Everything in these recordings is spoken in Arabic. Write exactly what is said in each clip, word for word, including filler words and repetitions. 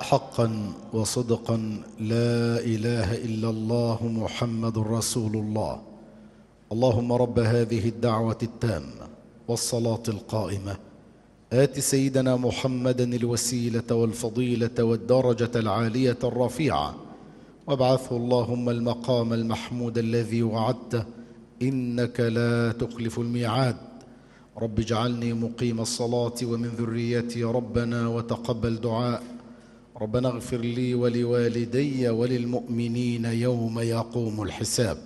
حقا وصدقا لا إله إلا الله محمد رسول الله. اللهم رب هذه الدعوة التامة والصلاة القائمة آت سيدنا محمدا الوسيلة والفضيلة والدرجة العالية الرفيعة، وابعثه اللهم المقام المحمود الذي وعدته إنك لا تخلف الميعاد. رب اجعلني مقيم الصلاة ومن ذريتي ربنا وتقبل دعاء. ربنا اغفر لي ولوالدي وللمؤمنين يوم يقوم الحساب.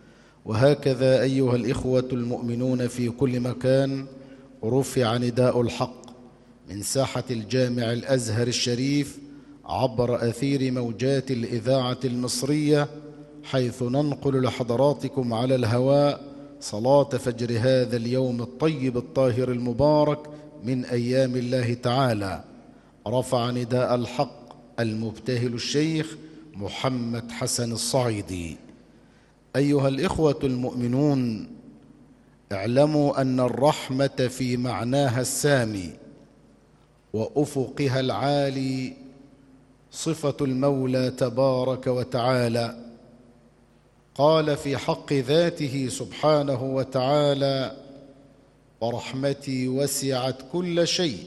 وهكذا أيها الإخوة المؤمنون في كل مكان، رفع نداء الحق من ساحة الجامع الأزهر الشريف عبر أثير موجات الإذاعة المصرية، حيث ننقل لحضراتكم على الهواء صلاة فجر هذا اليوم الطيب الطاهر المبارك من أيام الله تعالى. رفع نداء الحق المبتهل الشيخ محمد حسن الصعيدي. أيها الإخوة المؤمنون، اعلموا أن الرحمة في معناها السامي وأفقها العالي صفة المولى تبارك وتعالى. قال في حق ذاته سبحانه وتعالى: ورحمتي وسعت كل شيء.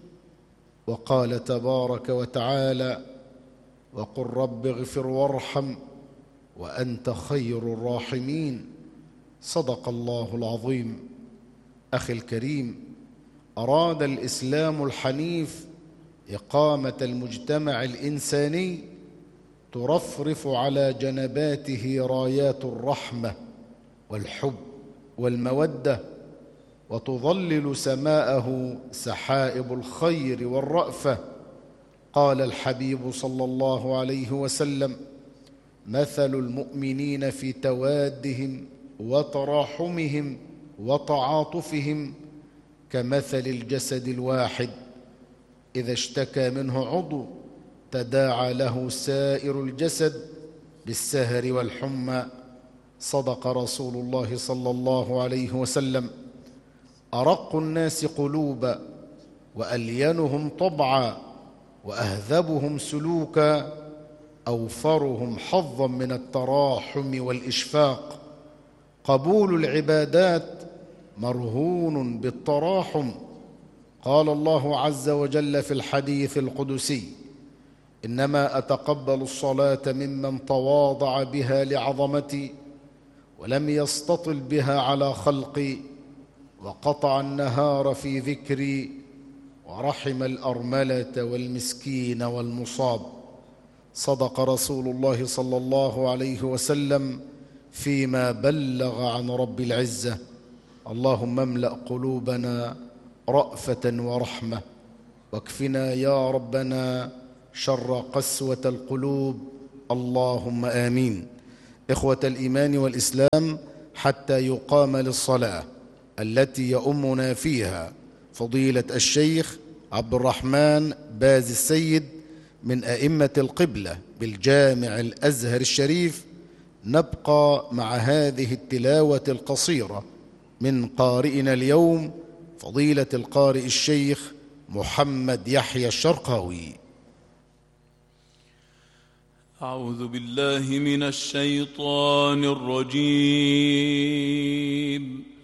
وقال تبارك وتعالى: وقل رب اغفر وارحم وأنت خير الراحمين. صدق الله العظيم. أخي الكريم، أراد الإسلام الحنيف إقامة المجتمع الإنساني ترفرف على جنباته رايات الرحمة والحب والمودة، وتظلل سماءه سحائب الخير والرأفة. قال الحبيب صلى الله عليه وسلم: مثل المؤمنين في توادهم وتراحمهم وتعاطفهم كمثل الجسد الواحد إذا اشتكى منه عضو تداعى له سائر الجسد بالسهر والحمى. صدق رسول الله صلى الله عليه وسلم. أرق الناس قلوبا وألينهم طبعا وأهذبهم سلوكا أوفرهم حظا من التراحم والإشفاق. قبول العبادات مرهون بالتراحم. قال الله عز وجل في الحديث القدسي: إنما أتقبل الصلاة ممن تواضع بها لعظمتي ولم يستطل بها على خلقي وقطع النهار في ذكري ورحم الأرملة والمسكين والمصاب. صدق رسول الله صلى الله عليه وسلم فيما بلغ عن رب العزة. اللهم املأ قلوبنا رأفة ورحمة، واكفنا يا ربنا شر قسوة القلوب. اللهم آمين. إخوة الإيمان والإسلام، حتى يقام للصلاة التي يؤمنا فيها فضيلة الشيخ عبد الرحمن باز السيد من أئمة القبلة بالجامع الأزهر الشريف، نبقى مع هذه التلاوة القصيرة من قارئنا اليوم فضيلة القارئ الشيخ محمد يحيى الشرقاوي. أعوذ بالله من الشيطان الرجيم.